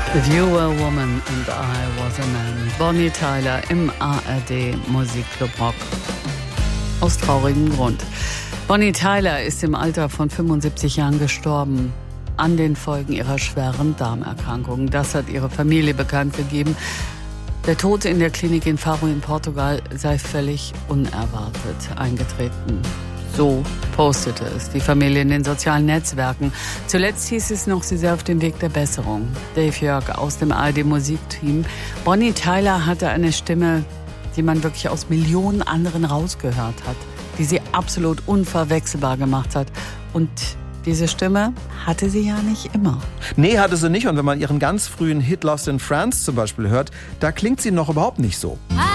If you were a woman and I was a man. Bonnie Tyler im ARD Musikclub Rock. Aus traurigem Grund. Bonnie Tyler ist im Alter von 75 Jahren gestorben. An den Folgen ihrer schweren Darmerkrankung. Das hat ihre Familie bekannt gegeben. Der Tod in der Klinik in Faro in Portugal sei völlig unerwartet eingetreten. So postete es die Familie in den sozialen Netzwerken. Zuletzt hieß es noch, sie sei auf dem Weg der Besserung. Dave Jörg aus dem ARD-Musikteam. Bonnie Tyler hatte eine Stimme, die man wirklich aus Millionen anderen rausgehört hat, die sie absolut unverwechselbar gemacht hat. Und diese Stimme hatte sie ja nicht immer. Nee, hatte sie nicht. Und wenn man ihren ganz frühen Hit Lost in France zum Beispiel hört, da klingt sie noch überhaupt nicht so.